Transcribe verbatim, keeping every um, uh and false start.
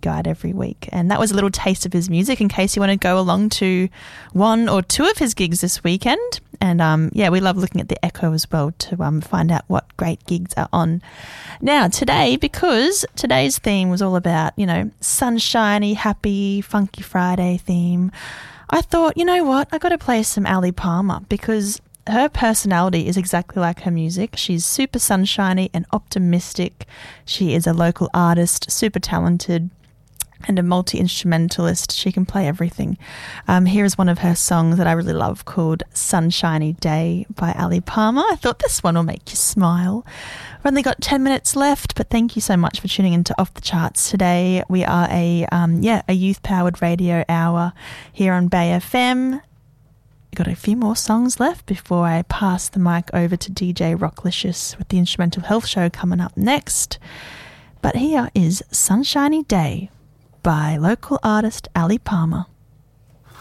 guide every week. And that was a little taste of his music in case you want to go along to one or two of his gigs this weekend. And um, yeah, we love looking at the Echo as well to um, find out what great gigs are on. Now, today, because today's theme was all about, you know, sunshiny, happy, funky Friday theme, I thought, you know what, I got to play some Ali Palmer because her personality is exactly like her music. She's super sunshiny and optimistic. She is a local artist, super talented, and a multi-instrumentalist. She can play everything. Um, here is one of her songs that I really love called Sunshiny Day by Ali Palmer. I thought this one will make you smile. We've only got ten minutes left, but thank you so much for tuning into Off the Charts today. We are a um, yeah a youth-powered radio hour here on Bay F M. Got a few more songs left before I pass the mic over to D J Rocklicious with the Instrumental Health Show coming up next. But here is Sunshiny Day by local artist Ali Palmer.